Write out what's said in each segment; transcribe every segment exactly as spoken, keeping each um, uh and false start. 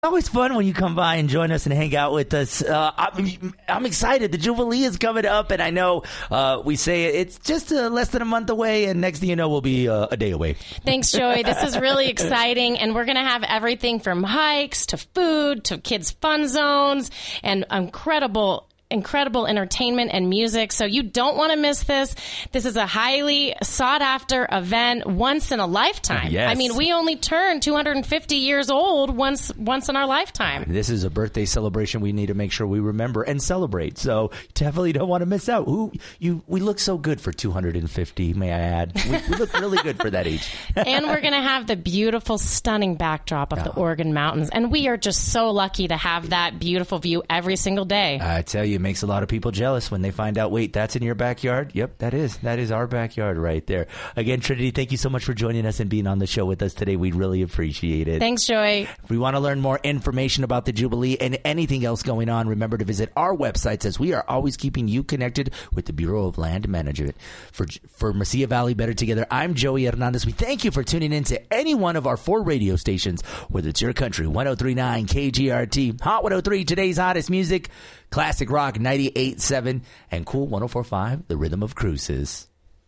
Always fun when you come by and join us and hang out with us. Uh, I'm, I'm excited. The Jubilee is coming up, and I know uh, we say it's just uh, less than a month away, and next thing you know, we'll be uh, a day away. Thanks, Joey. This is really exciting, and we're going to have everything from hikes to food to kids' fun zones and incredible incredible entertainment and music. So you don't want to miss this. This is a highly sought after event, once in a lifetime. Yes. I mean, we only turn two hundred fifty years old once once in our lifetime. This is a birthday celebration we need to make sure we remember and celebrate. So definitely don't want to miss out. Ooh, you, we look so good for two hundred fifty, may I add. We, we look really good for that age. And we're going to have the beautiful, stunning backdrop of oh. the Oregon Mountains. And we are just so lucky to have that beautiful view every single day. I tell you, makes a lot of people jealous when they find out, wait, that's in your backyard? Yep, that is. That is our backyard right there. Again, Trinity, thank you so much for joining us and being on the show with us today. We really appreciate it. Thanks, Joey. If we want to learn more information about the Jubilee and anything else going on, remember to visit our websites, as we are always keeping you connected with the Bureau of Land Management. For for Mesilla Valley Better Together, I'm Joey Hernandez. We thank you for tuning in to any one of our four radio stations, whether it's your country, one oh three point nine K G R T, Hot one oh three, today's hottest music, Classic Rock ninety-eight point seven, and Cool one oh four point five, the Rhythm of Cruises.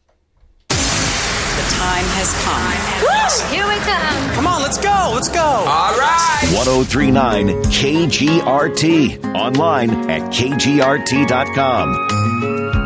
The time has come. Woo! Here we come. Come on, let's go. Let's go. All right. one oh three point nine K G R T. Online at K G R T dot com.